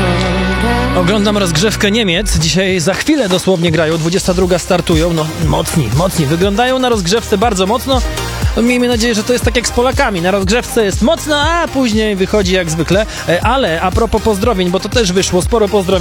Oglądam rozgrzewkę Niemiec. Dzisiaj za chwilę dosłownie grają. 22 startują. No mocni. Wyglądają na rozgrzewce bardzo mocno. Miejmy nadzieję, że to jest tak jak z Polakami. Na rozgrzewce jest mocno, a później wychodzi jak zwykle. Ale a propos pozdrowień, bo to też wyszło sporo pozdrowień.